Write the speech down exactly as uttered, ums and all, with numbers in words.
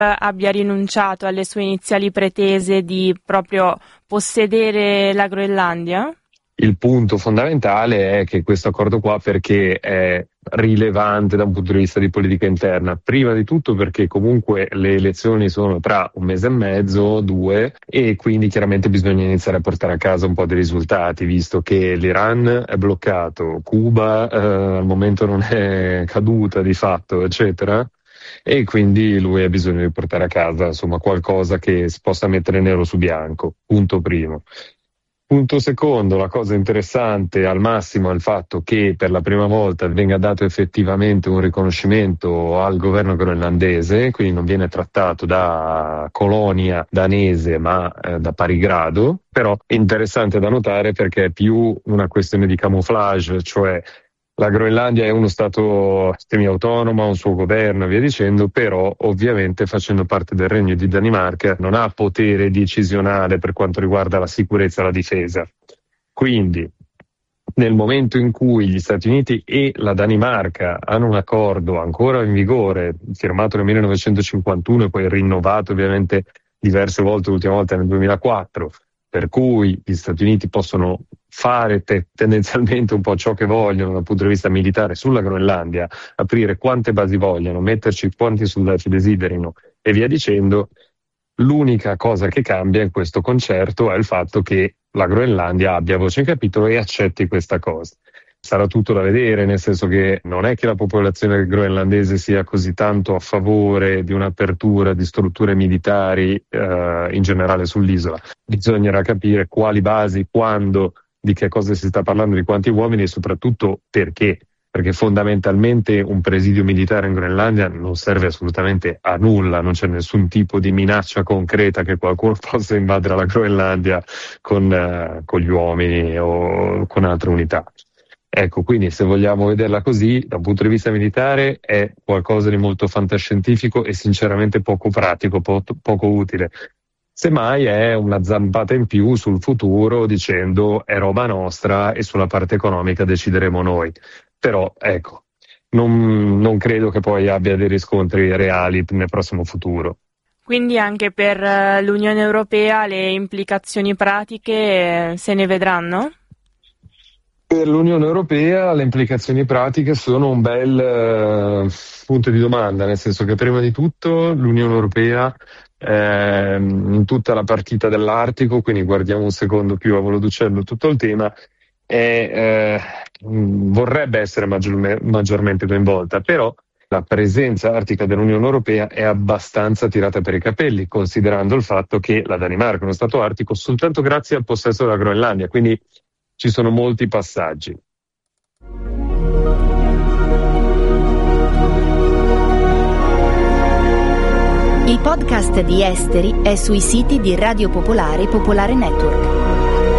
abbia rinunciato alle sue iniziali pretese di proprio possedere la Groenlandia? Il punto fondamentale è che questo accordo qua, perché è rilevante da un punto di vista di politica interna, prima di tutto perché comunque le elezioni sono tra un mese e mezzo, due, e quindi chiaramente bisogna iniziare a portare a casa un po' dei risultati, visto che l'Iran è bloccato, Cuba eh, al momento non è caduta di fatto, eccetera, e quindi lui ha bisogno di portare a casa insomma qualcosa che si possa mettere nero su bianco, punto primo. Punto secondo, la cosa interessante al massimo è il fatto che per la prima volta venga dato effettivamente un riconoscimento al governo groenlandese, quindi non viene trattato da colonia danese ma eh, da pari grado, però è interessante da notare perché è più una questione di camouflage, cioè la Groenlandia è uno stato semi-autonomo, ha un suo governo e via dicendo, però ovviamente facendo parte del Regno di Danimarca non ha potere decisionale per quanto riguarda la sicurezza e la difesa. Quindi nel momento in cui gli Stati Uniti e la Danimarca hanno un accordo ancora in vigore, firmato nel millenovecentocinquantuno e poi rinnovato ovviamente diverse volte, l'ultima volta nel duemilaquattro, per cui gli Stati Uniti possono fare te- tendenzialmente un po' ciò che vogliono dal punto di vista militare sulla Groenlandia, aprire quante basi vogliono, metterci quanti soldati desiderino e via dicendo. L'unica cosa che cambia in questo concerto è il fatto che la Groenlandia abbia voce in capitolo e accetti questa cosa. Sarà tutto da vedere, nel senso che non è che la popolazione groenlandese sia così tanto a favore di un'apertura di strutture militari eh, in generale sull'isola. Bisognerà capire quali basi, quando, di che cosa si sta parlando, di quanti uomini e soprattutto perché. Perché fondamentalmente un presidio militare in Groenlandia non serve assolutamente a nulla, non c'è nessun tipo di minaccia concreta che qualcuno possa invadere la Groenlandia con, uh, con gli uomini o con altre unità. Ecco, quindi se vogliamo vederla così, da un punto di vista militare è qualcosa di molto fantascientifico e sinceramente poco pratico, po- poco utile. Semmai è una zampata in più sul futuro dicendo è roba nostra e sulla parte economica decideremo noi. Però ecco, non, non credo che poi abbia dei riscontri reali nel prossimo futuro. Quindi anche per l'Unione Europea le implicazioni pratiche se ne vedranno? Per l'Unione Europea le implicazioni pratiche sono un bel uh, punto di domanda, nel senso che prima di tutto l'Unione Europea eh, in tutta la partita dell'Artico, quindi guardiamo un secondo più a volo d'uccello tutto il tema, e eh, vorrebbe essere maggiorme, maggiormente coinvolta, però la presenza artica dell'Unione Europea è abbastanza tirata per i capelli, considerando il fatto che la Danimarca è uno stato artico soltanto grazie al possesso della Groenlandia, quindi ci sono molti passaggi. Il podcast di Esteri è sui siti di Radio Popolare e Popolare Network.